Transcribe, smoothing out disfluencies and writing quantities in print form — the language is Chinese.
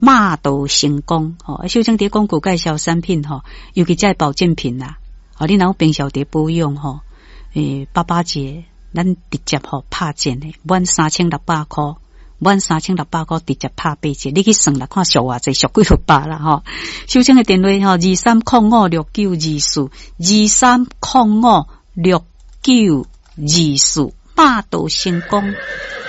马到成功吼，小生伫广告介绍产品吼，尤其在保健品啦，吼你若有平常伫保养吼，爸爸节咱直接吼拍件诶，满3600块，满3600块直接拍8折，你去算啦，看俗偌济，俗几落百啦吼。小生诶电话吼23056924，23056924，马到成功。